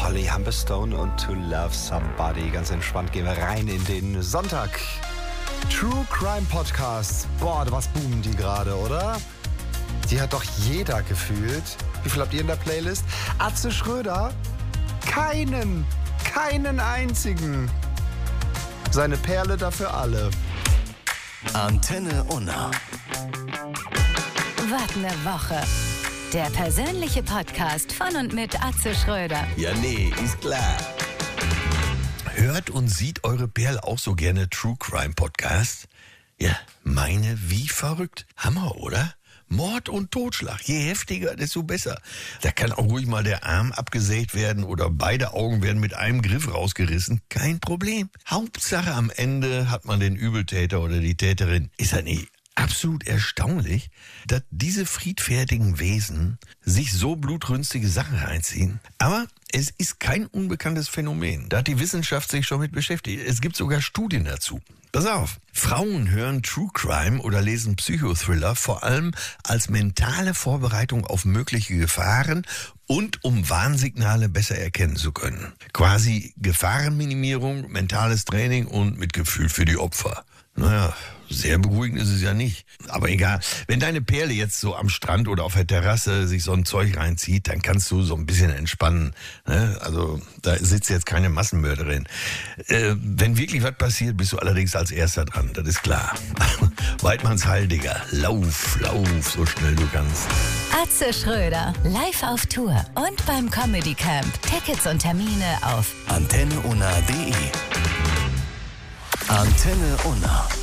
Holly Humberstone und To Love Somebody. Ganz entspannt gehen wir rein in den Sonntag. True Crime Podcasts. Boah, was boomen die gerade, oder? Die hat doch jeder gefühlt. Wie viel habt ihr in der Playlist? Atze Schröder? Keinen einzigen. Seine Perle dafür alle. Antenne Unna. Was ne Woche. Der persönliche Podcast von und mit Atze Schröder. Ja, nee, ist klar. Hört und sieht eure Perle auch so gerne True Crime Podcasts? Ja, meine wie verrückt. Hammer, oder? Mord und Totschlag. Je heftiger, desto besser. Da kann auch ruhig mal der Arm abgesägt werden oder beide Augen werden mit einem Griff rausgerissen. Kein Problem. Hauptsache am Ende hat man den Übeltäter oder die Täterin. Ist das nicht absolut erstaunlich, dass diese friedfertigen Wesen sich so blutrünstige Sachen reinziehen? Aber es ist kein unbekanntes Phänomen. Da hat die Wissenschaft sich schon mit beschäftigt. Es gibt sogar Studien dazu. Pass auf, Frauen hören True Crime oder lesen Psychothriller vor allem als mentale Vorbereitung auf mögliche Gefahren und um Warnsignale besser erkennen zu können. Quasi Gefahrenminimierung, mentales Training und Mitgefühl für die Opfer. Naja, sehr beruhigend ist es ja nicht. Aber egal, wenn deine Perle jetzt so am Strand oder auf der Terrasse sich so ein Zeug reinzieht, dann kannst du so ein bisschen entspannen. Ne? Also da sitzt jetzt keine Massenmörderin. Wenn wirklich was passiert, bist du allerdings als Erster dran, das ist klar. Weidmanns Heil, Digga. Lauf, so schnell du kannst. Atze Schröder, live auf Tour und beim Comedy Camp. Tickets und Termine auf AntenneUnna.de. Antenne Unna.